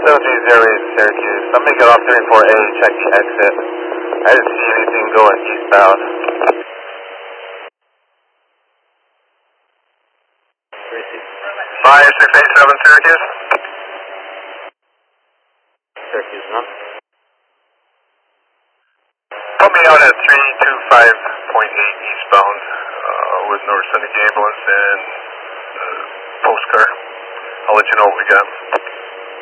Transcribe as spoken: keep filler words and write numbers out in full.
seven three zero eight Syracuse. I'm making off thirty-four A, check the exit. I didn't see anything going eastbound. Fire six eight seven Syracuse. Syracuse, no? Put me out at three two five point eight eastbound uh, with North Seneca Ambulance and uh, post car. I'll let you know what we got.